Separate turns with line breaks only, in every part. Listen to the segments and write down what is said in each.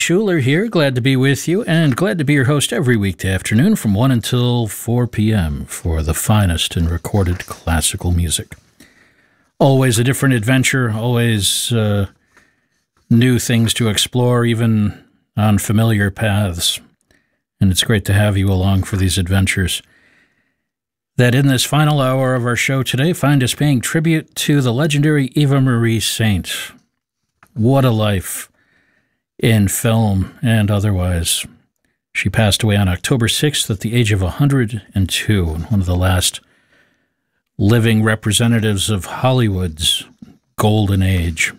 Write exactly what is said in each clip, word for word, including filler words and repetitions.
Schuler here, glad to be with you, and glad to be your host every weekday afternoon from one until four p.m. for the finest in recorded classical music. Always a different adventure, always uh, new things to explore, even on familiar paths. And it's great to have you along for these adventures. That in this final hour of our show today, find us paying tribute to the legendary Eva Marie Saint. What a life in film and otherwise. She passed away on October sixth at the age of one hundred two, one of the last living representatives of Hollywood's golden age.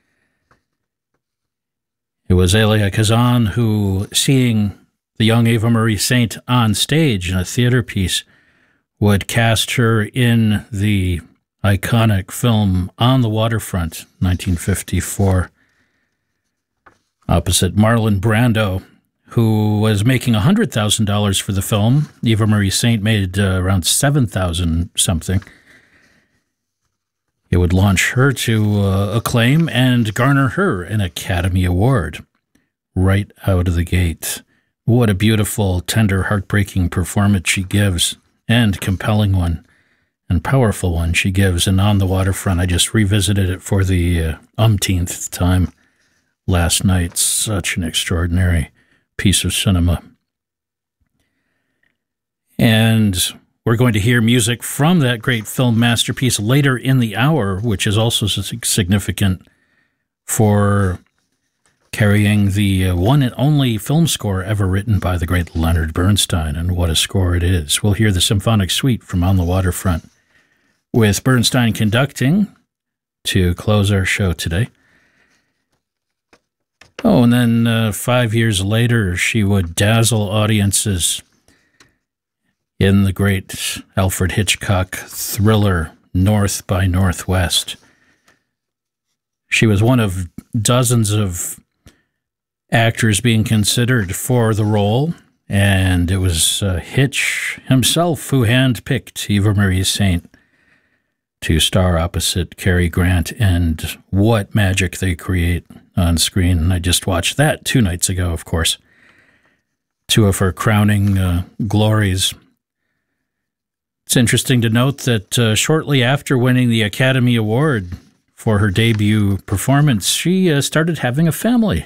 It was Elia Kazan who, seeing the young Eva Marie Saint on stage in a theater piece, would cast her in the iconic film On the Waterfront, nineteen fifty-four. Opposite Marlon Brando, who was making one hundred thousand dollars for the film. Eva Marie Saint made uh, around seven thousand dollars something. It would launch her to uh, acclaim and garner her an Academy Award right out of the gate. What a beautiful, tender, heartbreaking performance she gives, and compelling one, and powerful one she gives. And On the Waterfront, I just revisited it for the uh, umpteenth time last night. Such an extraordinary piece of cinema. And we're going to hear music from that great film masterpiece later in the hour, which is also significant for carrying the one and only film score ever written by the great Leonard Bernstein, and what a score it is. We'll hear the symphonic suite from On the Waterfront, with Bernstein conducting to close our show today. Oh, and then uh, five years later, she would dazzle audiences in the great Alfred Hitchcock thriller, North by Northwest. She was one of dozens of actors being considered for the role, and it was uh, Hitch himself who handpicked Eva Marie Saint to star opposite Cary Grant, and what magic they create on screen. And I just watched that two nights ago, of course. Two of her crowning uh, glories. It's interesting to note that uh, shortly after winning the Academy Award for her debut performance, she uh, started having a family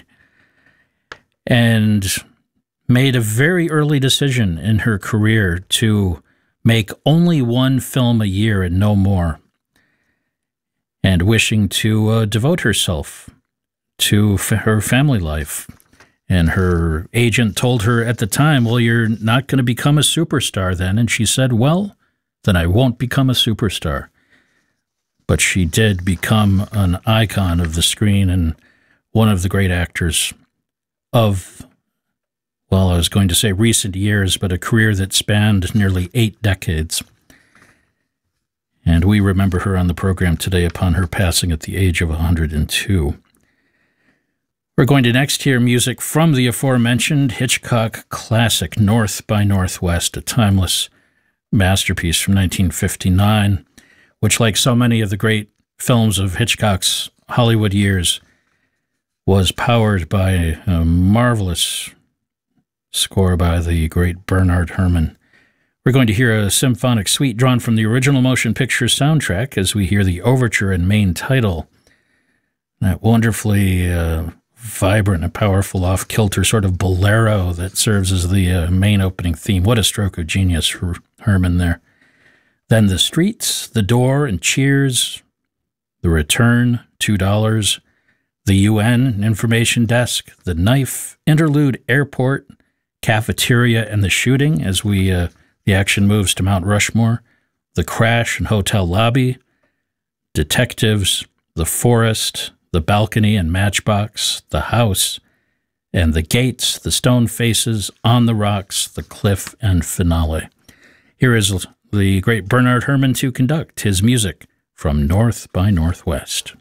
and made a very early decision in her career to make only one film a year and no more, and wishing to uh, devote herself to f her family life. And her agent told her at the time, well, you're not going to become a superstar then. And she said, well, then I won't become a superstar. But she did become an icon of the screen and one of the great actors of, well, I was going to say recent years, but a career that spanned nearly eight decades. And we remember her on the program today upon her passing at the age of one hundred two. We're going to next hear music from the aforementioned Hitchcock classic, North by Northwest, a timeless masterpiece from nineteen fifty-nine, which, like so many of the great films of Hitchcock's Hollywood years, was powered by a marvelous score by the great Bernard Herrmann. We're going to hear a symphonic suite drawn from the original motion picture soundtrack as we hear the overture and main title, that wonderfully uh, vibrant and powerful off-kilter sort of bolero that serves as the uh, main opening theme. What a stroke of genius for Herrmann there. Then The Streets, The Door, and Cheers, The Return, two dollars, The U N, Information Desk, The Knife, Interlude, Airport, Cafeteria, and The Shooting, as we uh, the action moves to Mount Rushmore, The Crash and Hotel Lobby, Detectives, The Forest, The Balcony and Matchbox, The House, and The Gates, The Stone Faces, On the Rocks, The Cliff, and Finale. Here is the great Bernard Herrmann to conduct his music from North by Northwest.